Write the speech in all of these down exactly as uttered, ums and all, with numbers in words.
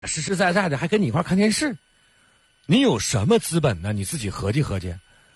实实在在的还跟你一块看电视，你有什么资本呢？你自己合计合计。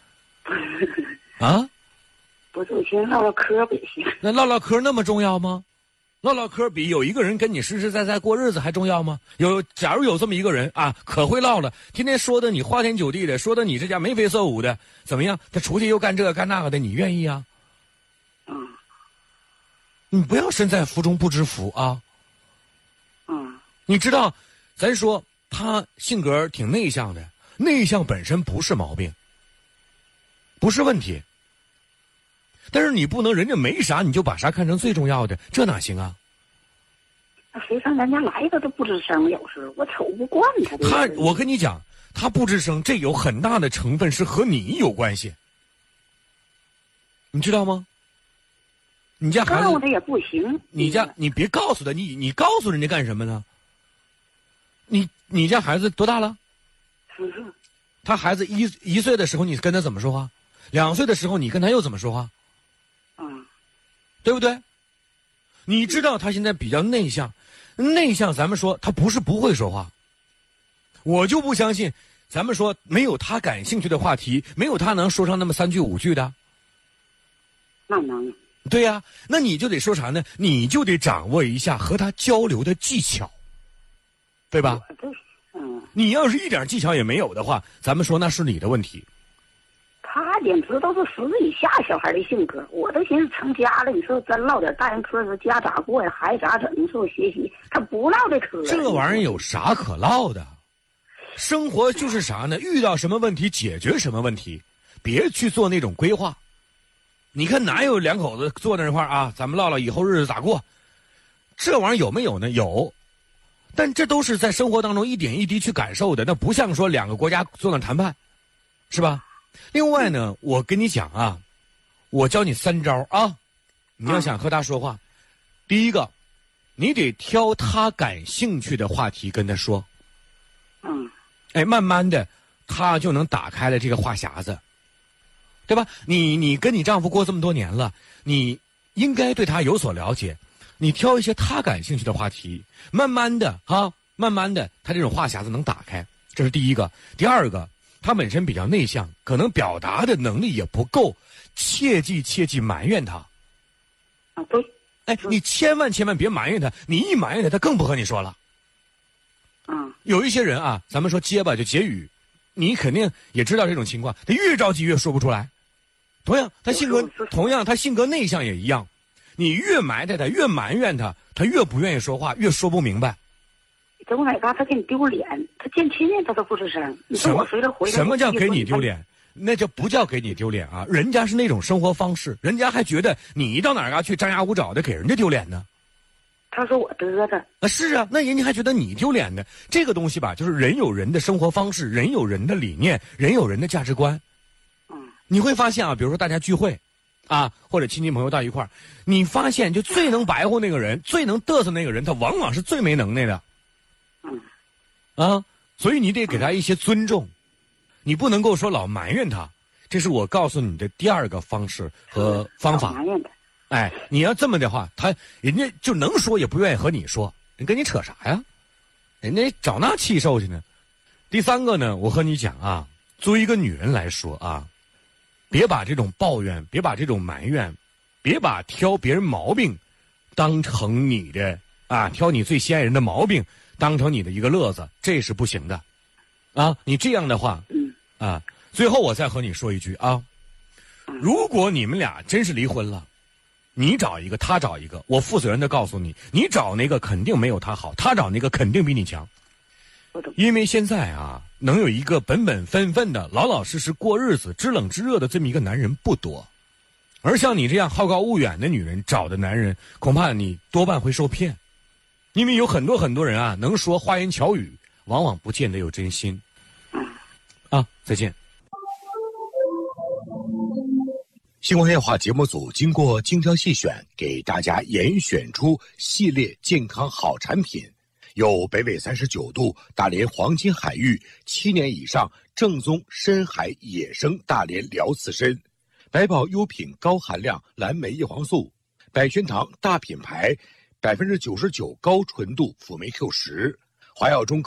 啊？ 不是，我寻思唠唠嗑不也行？ 那唠唠嗑那么重要吗？唠唠嗑比有一个人跟你实实在在过日子还重要吗？有，假如有这么一个人啊，可会唠了，天天说的你花天酒地的，说的你这家眉飞色舞的，怎么样？他出去又干这个干那个的，你愿意啊？ 嗯。 你不要身在福中不知福啊。 嗯。 你知道，咱说他性格挺内向的，内向本身不是毛病，不是问题。但是你不能人家没啥你就把啥看成最重要的，这哪行啊？ 那谁上咱家来他都不吱声，有时我瞅不惯他。 他，我跟你讲，他不吱声，这有很大的成分是和你有关系，你知道吗？你家孩子告他也不行。 你家你别告诉他，你你告诉人家干什么呢？你你家孩子多大了？ 十岁。 他孩子一一岁的时候，你跟他怎么说话？两岁的时候，你跟他又怎么说话？ 嗯， 对不对？你知道他现在比较内向，内向咱们说他不是不会说话，我就不相信，咱们说没有他感兴趣的话题，没有他能说上那么三句五句的。 那能。 对呀、啊，那你就得说啥呢？你就得掌握一下和他交流的技巧，对吧？ 嗯。 你要是一点技巧也没有的话，咱们说那是你的问题。 他简直都是十岁以下小孩的性格，我都寻思成家了，你说咱唠点大人嗑，说家咋过呀，孩子咋整？你说我学习，他不唠这嗑。 这玩意儿有啥可唠的？生活就是啥呢？遇到什么问题解决什么问题，别去做那种规划。你看哪有两口子坐那块儿啊？咱们唠唠以后日子咋过？这玩意儿有没有呢？有，但这都是在生活当中一点一滴去感受的，那不像说两个国家坐那谈判，是吧？另外呢，我跟你讲啊，我教你三招啊，你要想和他说话，嗯、第一个，你得挑他感兴趣的话题跟他说， 嗯， 哎，慢慢的，他就能打开了这个话匣子，对吧？你你跟你丈夫过这么多年了，你应该对他有所了解，你挑一些他感兴趣的话题，慢慢的啊，慢慢的，他这种话匣子能打开，这是第一个。第二个。他本身比较内向，可能表达的能力也不够，切记切记埋怨他。 啊，对， 哎，你千万千万别埋怨他，你一埋怨他，他更不和你说了。 嗯， 有一些人啊，咱们说结巴就结语，你肯定也知道这种情况，他越着急越说不出来。同样，他性格同样他性格内向也一样，你越埋汰他，越埋怨他，他越不愿意说话，越说不明白。 这我哪嘎他给你丢脸，他见亲戚他都不吱声。你说我随着回来， 什么叫给你丢脸？那就不叫给你丢脸啊！人家是那种生活方式，人家还觉得你一到哪儿啊去张牙舞爪的，给人家丢脸呢。 他说我嘚瑟啊，是啊，那人家还觉得你丢脸呢。这个东西吧，就是人有人的生活方式，人有人的理念，人有人的价值观。 嗯， 你会发现啊，比如说大家聚会，啊，或者亲戚朋友到一块儿，你发现就最能白活那个人，最能嘚瑟那个人，他往往是最没能耐的。 嗯， 啊，所以你得给他一些尊重，你不能够说老埋怨他，这是我告诉你的第二个方式和方法。 埋怨他， 哎，你要这么的话，他人家就能说也不愿意和你说，人跟你扯啥呀？人家找那气受去呢。第三个呢，我和你讲啊，作为一个女人来说啊，别把这种抱怨，别把这种埋怨，别把挑别人毛病当成你的啊，挑你最心爱人的毛病当成你的一个乐子，这是不行的，啊！你这样的话，啊，最后我再和你说一句啊，如果你们俩真是离婚了，你找一个，他找一个，我负责任的告诉你，你找那个肯定没有他好，他找那个肯定比你强，因为现在啊，能有一个本本分分的、老老实实过日子、知冷知热的这么一个男人不多，而像你这样好高骛远的女人找的男人，恐怕你多半会受骗。因为有很多很多人啊，能说花言巧语，往往不见得有真心。啊，再见。 星光夜话节目组经过精挑细选，给大家严选出系列健康好产品，有北纬三十九度大连黄金海域七年以上正宗深海野生大连辽刺参，百宝优品高含量蓝莓叶黄素，百宣堂大品牌百分之九十九高纯度辅酶 Q 十， 华耀中